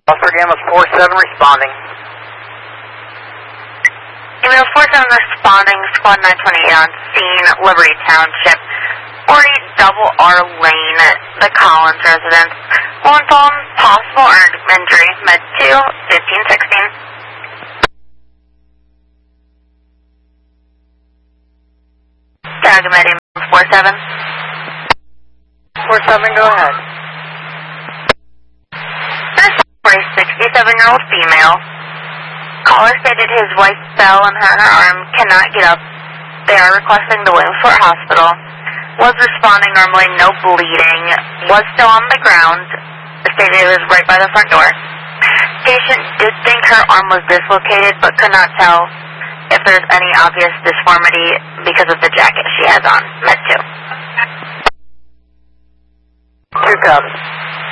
Officer Gamma 47 responding. Email 47 responding, squad 928 on scene, Liberty Township, 40 Double R Lane, the Collins residence. One phone, possible earned injury, med 2, 1516. Documenting 47. 47, go ahead. This is for a 67-year-old female. Caller stated his wife fell and hurt her arm, cannot get up. They are requesting the Williamsport Hospital. Was responding normally, no bleeding. Was still on the ground. Stated it was right by the front door. Patient did think her arm was dislocated, but could not tell if there's any obvious disformity because of the jacket she has on. Med 2. 2 copies.